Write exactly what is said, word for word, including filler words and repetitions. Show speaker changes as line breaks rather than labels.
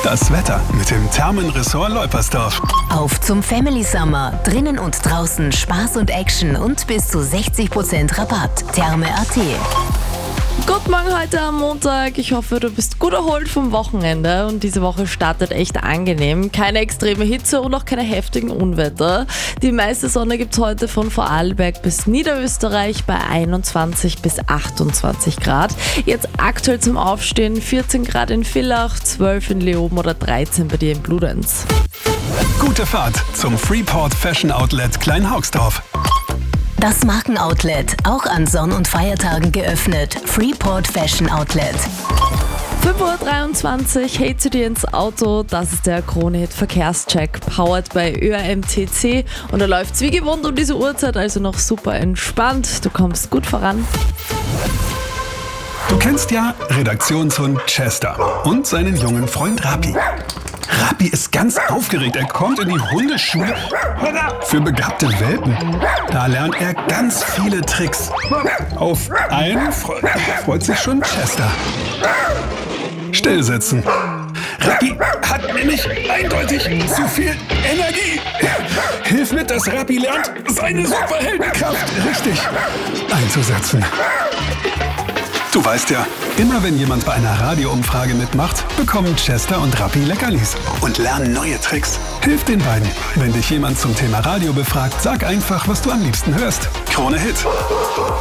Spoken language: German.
Das Wetter mit dem Thermenressort Leupersdorf.
Auf zum Family Summer. Drinnen und draußen Spaß und Action und bis zu sechzig Prozent Rabatt. Therme punkt a t.
Guten Morgen heute am Montag. Ich hoffe, du bist gut erholt vom Wochenende und diese Woche startet echt angenehm. Keine extreme Hitze und auch keine heftigen Unwetter. Die meiste Sonne gibt es heute von Vorarlberg bis Niederösterreich bei einundzwanzig bis achtundzwanzig Grad. Jetzt aktuell zum Aufstehen vierzehn Grad in Villach, zwölf in Leoben oder dreizehn bei dir in Bludenz.
Gute Fahrt zum Freeport Fashion Outlet Kleinhaugsdorf.
Das Markenoutlet, auch an Sonn- und Feiertagen geöffnet. Freeport Fashion Outlet.
fünf Uhr dreiundzwanzig, hey zu dir ins Auto, das ist der Krone-Hit Verkehrscheck, powered bei Ö R M T C und er läuft wie gewohnt um diese Uhrzeit, also noch super entspannt, du kommst gut voran.
Du kennst ja Redaktionshund Chester und seinen jungen Freund Rappi. Rappi ist ganz aufgeregt. Er kommt in die Hundeschule für begabte Welpen. Da lernt er ganz viele Tricks. Auf einen fre- freut sich schon Chester. Stillsitzen. Rappi hat nämlich eindeutig zu viel Energie. Hilf mit, dass Rappi lernt, seine Superheldenkraft richtig einzusetzen. Du weißt ja, immer wenn jemand bei einer Radioumfrage mitmacht, bekommen Chester und Rappi Leckerlis und lernen neue Tricks. Hilf den beiden. Wenn dich jemand zum Thema Radio befragt, sag einfach, was du am liebsten hörst. Krone Hit.